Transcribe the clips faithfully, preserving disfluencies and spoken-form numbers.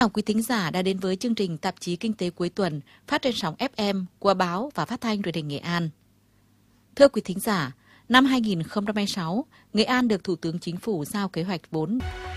Chào quý thính giả đã đến với chương trình Tạp chí Kinh tế cuối tuần phát trên sóng ép em của báo và phát thanh truyền hình Nghệ An. Thưa quý thính giả, năm hai nghìn không trăm hai mươi sáu, Nghệ An được Thủ tướng Chính phủ giao kế hoạch vốn.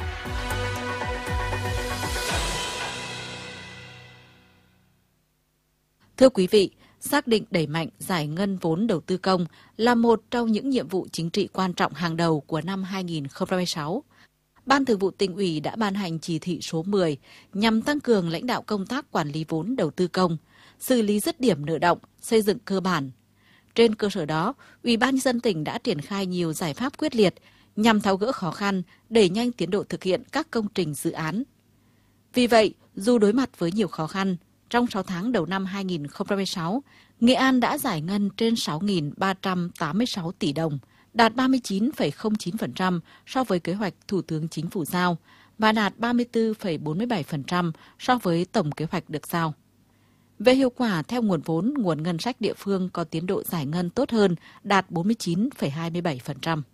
Thưa quý vị, xác định đẩy mạnh giải ngân vốn đầu tư công là một trong những nhiệm vụ chính trị quan trọng hàng đầu của năm hai nghìn không trăm hai mươi sáu. Ban Thường vụ Tỉnh ủy đã ban hành chỉ thị số mười nhằm tăng cường lãnh đạo công tác quản lý vốn đầu tư công, xử lý dứt điểm nợ động, xây dựng cơ bản. Trên cơ sở đó, Ủy ban nhân dân tỉnh đã triển khai nhiều giải pháp quyết liệt nhằm tháo gỡ khó khăn, đẩy nhanh tiến độ thực hiện các công trình dự án. Vì vậy, dù đối mặt với nhiều khó khăn, trong sáu tháng đầu năm hai nghìn không trăm hai mươi sáu, Nghệ An đã giải ngân trên sáu nghìn ba trăm tám mươi sáu tỷ đồng, đạt ba mươi chín phẩy không chín phần trăm so với kế hoạch Thủ tướng Chính phủ giao và đạt ba mươi tư phẩy bốn mươi bảy phần trăm so với tổng kế hoạch được giao. Về hiệu quả theo nguồn vốn, nguồn ngân sách địa phương có tiến độ giải ngân tốt hơn, đạt bốn mươi chín phẩy hai mươi bảy phần trăm.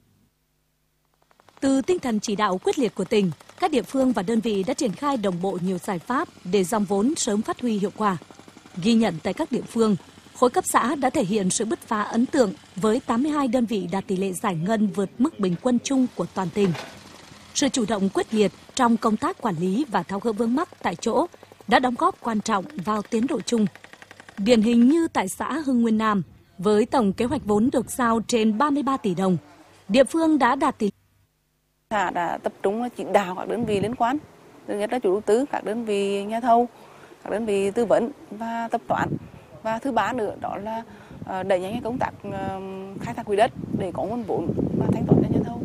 Từ tinh thần chỉ đạo quyết liệt của tỉnh, các địa phương và đơn vị đã triển khai đồng bộ nhiều giải pháp để dòng vốn sớm phát huy hiệu quả. Ghi nhận tại các địa phương, khối cấp xã đã thể hiện sự bứt phá ấn tượng với tám mươi hai đơn vị đạt tỷ lệ giải ngân vượt mức bình quân chung của toàn tỉnh. Sự chủ động quyết liệt trong công tác quản lý và tháo gỡ vướng mắc tại chỗ đã đóng góp quan trọng vào tiến độ chung. Điển hình như tại xã Hưng Nguyên Nam, với tổng kế hoạch vốn được giao trên ba mươi ba tỷ đồng, địa phương đã đạt tỷ lệ. Xã đã tập trung chỉ đạo các đơn vị liên quan, thứ nhất là chủ đầu tư, các đơn vị nhà thầu, các đơn vị tư vấn và tập toán. Và thứ ba nữa đó là đẩy nhanh công tác khai thác quỹ đất để có nguồn vốn và thanh toán cho nhà thầu.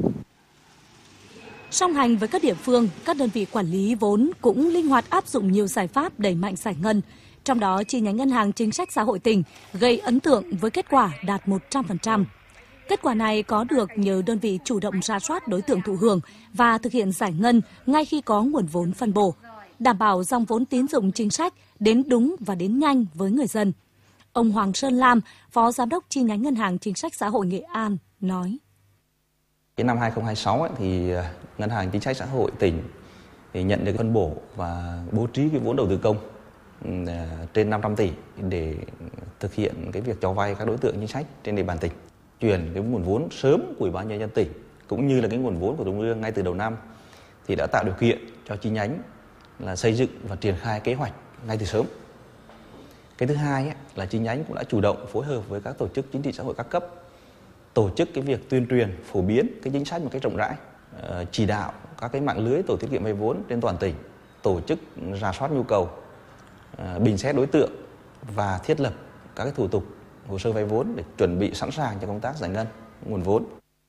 Song hành với các địa phương, các đơn vị quản lý vốn cũng linh hoạt áp dụng nhiều giải pháp đẩy mạnh giải ngân. Trong đó, chi nhánh Ngân hàng Chính sách Xã hội tỉnh gây ấn tượng với kết quả đạt một trăm phần trăm. Kết quả này có được nhờ đơn vị chủ động rà soát đối tượng thụ hưởng và thực hiện giải ngân ngay khi có nguồn vốn phân bổ, đảm bảo dòng vốn tín dụng chính sách đến đúng và đến nhanh với người dân. Ông Hoàng Sơn Lam, Phó Giám đốc chi nhánh Ngân hàng Chính sách Xã hội Nghệ An nói: Cái năm hai nghìn không trăm hai mươi sáu ấy, thì Ngân hàng Chính sách Xã hội tỉnh thì nhận được phân bổ và bố trí cái vốn đầu tư công trên năm trăm tỷ để thực hiện cái việc cho vay các đối tượng chính sách trên địa bàn tỉnh. Chuyển cái nguồn vốn sớm của Ủy ban nhân dân tỉnh cũng như là cái nguồn vốn của Trung ương ngay từ đầu năm thì đã tạo điều kiện cho chi nhánh là xây dựng và triển khai kế hoạch ngay từ sớm. Cái thứ hai ấy, là chi nhánh cũng đã chủ động phối hợp với các tổ chức chính trị xã hội các cấp, tổ chức cái việc tuyên truyền phổ biến cái chính sách một cách rộng rãi, chỉ đạo các cái mạng lưới tổ tiết kiệm vay vốn trên toàn tỉnh, tổ chức rà soát nhu cầu, bình xét đối tượng và thiết lập các cái thủ tục hồ sơ vay vốn để chuẩn bị sẵn sàng cho công tác giải ngân nguồn vốn.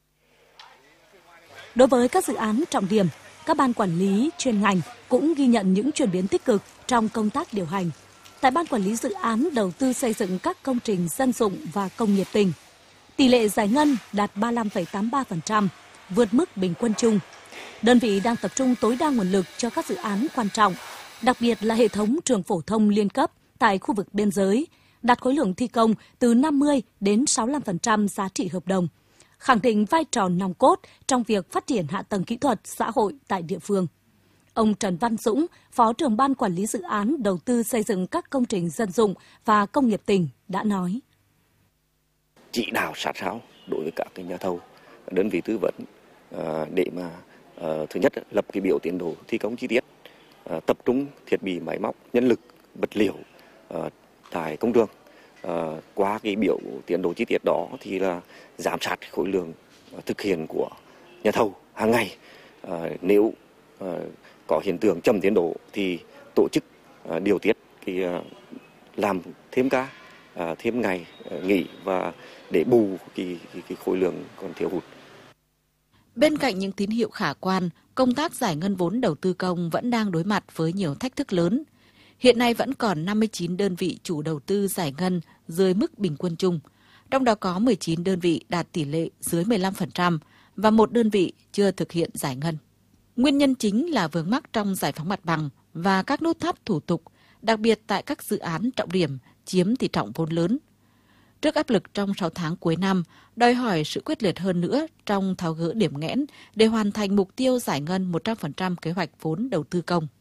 Đối với các dự án trọng điểm, các ban quản lý chuyên ngành cũng ghi nhận những chuyển biến tích cực trong công tác điều hành. Tại Ban Quản lý Dự án Đầu tư xây dựng các công trình dân dụng và công nghiệp tỉnh, tỷ lệ giải ngân đạt ba mươi lăm phẩy tám mươi ba phần trăm, vượt mức bình quân chung. Đơn vị đang tập trung tối đa nguồn lực cho các dự án quan trọng, đặc biệt là hệ thống trường phổ thông liên cấp tại khu vực biên giới, đạt khối lượng thi công từ năm mươi đến sáu mươi lăm phần trăm giá trị hợp đồng, khẳng định vai trò nòng cốt trong việc phát triển hạ tầng kỹ thuật xã hội tại địa phương. Ông Trần Văn Dũng, Phó trưởng Ban Quản lý Dự án Đầu tư xây dựng các công trình dân dụng và công nghiệp tỉnh đã nói: Chỉ đạo sát sao đối với các cái nhà thầu, đơn vị tư vấn để mà thứ nhất lập cái biểu tiến độ thi công chi tiết, tập trung thiết bị máy móc, nhân lực, vật liệu tại công trường. Qua cái biểu tiến độ chi tiết đó thì là giám sát khối lượng thực hiện của nhà thầu hàng ngày. Nếu có hiện tượng chậm tiến độ thì tổ chức điều tiết thì làm thêm ca, thêm ngày nghỉ và để bù cái, cái, cái khối lượng còn thiếu hụt. Bên cạnh những tín hiệu khả quan, công tác giải ngân vốn đầu tư công vẫn đang đối mặt với nhiều thách thức lớn. Hiện nay vẫn còn năm mươi chín đơn vị chủ đầu tư giải ngân dưới mức bình quân chung, trong đó có mười chín đơn vị đạt tỷ lệ dưới mười lăm phần trăm và một đơn vị chưa thực hiện giải ngân. Nguyên nhân chính là vướng mắc trong giải phóng mặt bằng và các nút thắt thủ tục, đặc biệt tại các dự án trọng điểm chiếm tỷ trọng vốn lớn. Trước áp lực trong sáu tháng cuối năm, đòi hỏi sự quyết liệt hơn nữa trong tháo gỡ điểm nghẽn để hoàn thành mục tiêu giải ngân một trăm phần trăm kế hoạch vốn đầu tư công.